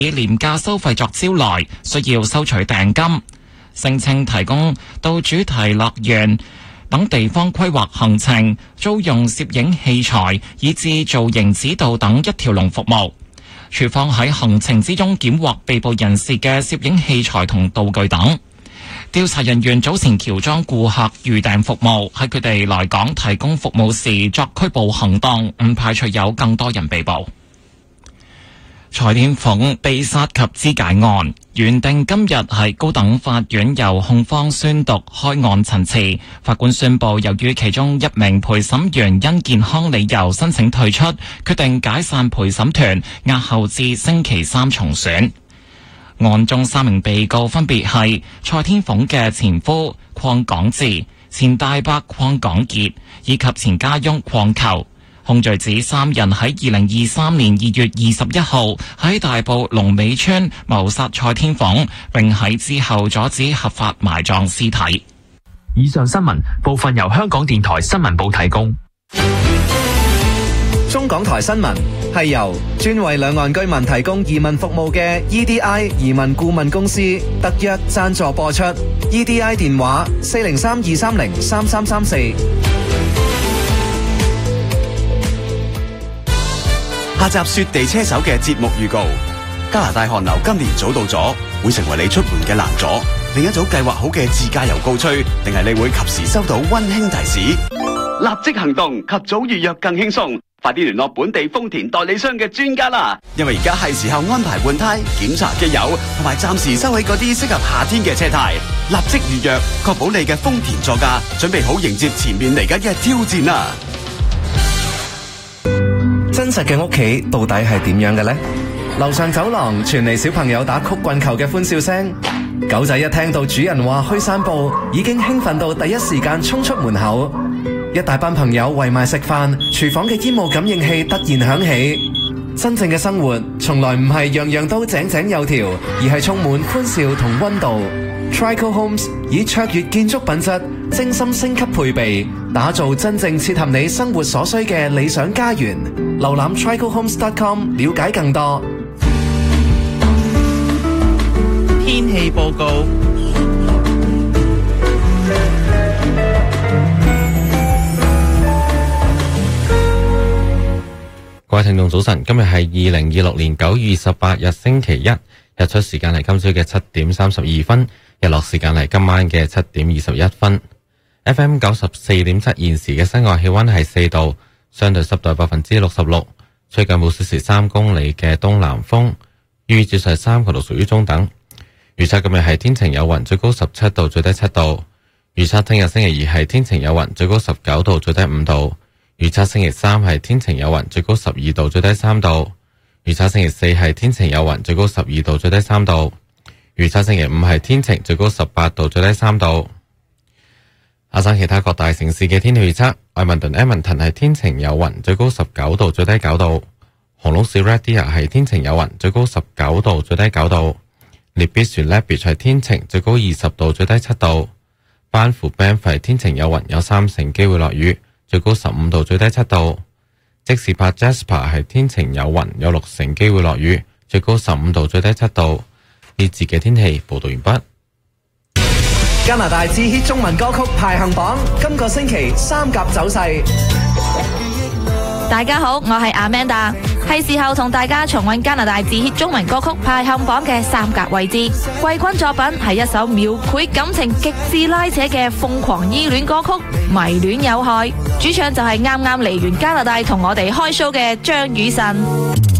以廉價收費作招來，需要收取訂金，聲稱提供到主題樂園等地方規劃行程、租用攝影器材以至造型指導等一條龍服務。處方喺行程之中檢獲被捕人士嘅攝影器材同道具等。調查人員早前喬裝顧客預訂服務，喺佢哋來港提供服務時作拘捕行動，唔排除有更多人被捕。蔡天鳳被殺及肢解案原定今日喺高等法院由控方宣讀開案陳詞，法官宣布由於其中一名陪審員因健康理由申請退出，決定解散陪審團，押後至星期三重選。案中3名被告分別係蔡天鳳嘅前夫鄺港智、前大伯鄺港傑以及前家翁鄺球。控罪指3人喺2023年2月21號喺大埔龍尾村謀殺蔡天鳳，並喺之後阻止合法埋葬屍體。 以上新聞部分由香港電台新聞部提供。 中港台新聞係由專為兩岸居民提供移民服務嘅 EDI 移民顧問公司特約贊助播出。EDI 電話403-230-3334。 下集雪地車手嘅節目預告：加拿大寒流今年早到咗，會成為你出門嘅難阻。另一早計劃好嘅自駕遊告吹，定係你會及時收到溫馨提示？立即行動，及早預約更輕鬆。快啲聯絡本地豐田代理商嘅專家啦！因為而家係時候安排換胎、檢查機油，同埋暫時收起嗰啲適合夏天嘅車胎。立即預約，確保你嘅豐田座駕準備好迎接前面嚟緊嘅挑戰啦！ 真實嘅屋企到底係點樣嘅呢？樓上走廊傳嚟小朋友打曲棍球嘅歡笑聲，狗仔一聽到主人話去散步，已經興奮到第一時間衝出門口。一大班朋友圍埋食飯，廚房嘅煙霧感應器突然響起。真正嘅生活從來唔係樣樣都井井有條，而係充滿歡笑同溫度。Trico Homes 以卓越建築品質、精心升級配備，打造真正切合你生活所需嘅理想家園。瀏覽 tricohomes.com 了解更多。 天氣報告。 各位聽眾早晨，今日係2026年9月28日星期一，日出時間係今朝嘅7點32分，日落時間係今晚嘅7點21分。FM 94.7現時嘅室外氣溫係4度，相對濕度66%，吹近每小時3公里嘅東南風，預指數係3，強度屬於中等。預測今日係天晴有雲，最高17度，最低7度。預測聽日星期二係天晴有雲，最高19度，最低5度。預測星期三係天晴有雲，最高12度，最低3度。預測星期四係天晴有雲，最高12度，最低3度。預測星期五係天晴，最高18度，最低3度。亞省其他各大城市嘅天氣預測：愛民頓 Edmonton 係天晴有雲，最高19度，最低9度；紅鹿市 Red Deer 係天晴有雲，最高19度，最低9度；列比船 Lethbridge 係天晴，最高20度，最低7度；班夫 Banff 係天晴有雲，有3成機會落雨，最高15度，最低7度；即時帕 Jasper 係天晴有雲，有6成機會落雨，最高15度，最低7度。呢節嘅天氣報道完畢。 加拿大至 hit 中文歌曲排行榜今個星期3甲走勢。 大家好，我係 Amanda， 係時候同大家重溫加拿大至 hit 中文歌曲排行榜嘅3甲位置。季軍作品係一首描繪感情極致拉扯嘅瘋狂依戀歌曲《迷戀有害》，主唱就係啱啱嚟完加拿大同我哋開 show 嘅張雨晨。